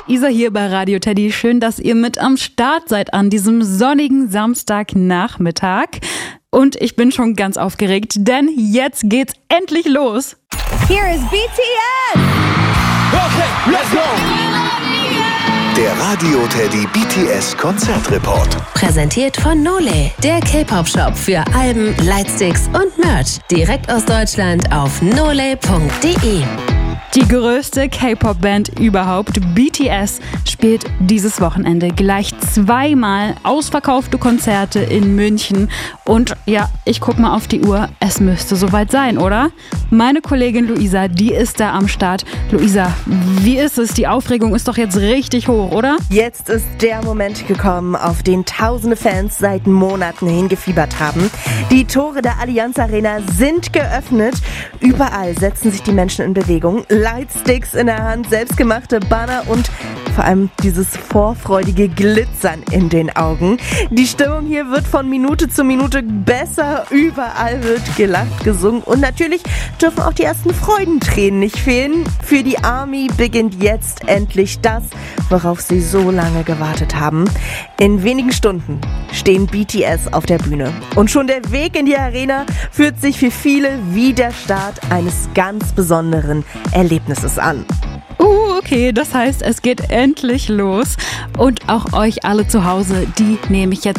Luisa hier bei Radio Teddy. Schön, dass ihr mit am Start seid an diesem sonnigen Samstagnachmittag. Und ich bin schon ganz aufgeregt, denn jetzt geht's endlich los. Here is BTS! Okay, let's go! Der Radio Teddy BTS Konzertreport. Präsentiert von Nole, der K-Pop-Shop für Alben, Lightsticks und Merch. Direkt aus Deutschland auf nole.de. Die größte K-Pop-Band überhaupt, BTS, spielt dieses Wochenende gleich zweimal ausverkaufte Konzerte in München. Und ja, ich guck mal auf die Uhr, es müsste soweit sein, oder? Meine Kollegin Luisa, die ist da am Start. Luisa, wie ist es? Die Aufregung ist doch jetzt richtig hoch, oder? Jetzt ist der Moment gekommen, auf den tausende Fans seit Monaten hingefiebert haben. Die Tore der Allianz Arena sind geöffnet. Überall setzen sich die Menschen in Bewegung. Lightsticks in der Hand, selbstgemachte Banner und vor allem dieses vorfreudige Glitzern in den Augen. Die Stimmung hier wird von Minute zu Minute besser. Überall wird gelacht, gesungen und natürlich dürfen auch die ersten Freudentränen nicht fehlen. Für die ARMY beginnt jetzt endlich das, worauf sie so lange gewartet haben. In wenigen Stunden stehen BTS auf der Bühne. Und schon der Weg in die Arena fühlt sich für viele wie der Start eines ganz besonderen Erlebnisses an. Okay, das heißt, es geht endlich los. Und auch euch alle zu Hause, die nehme ich jetzt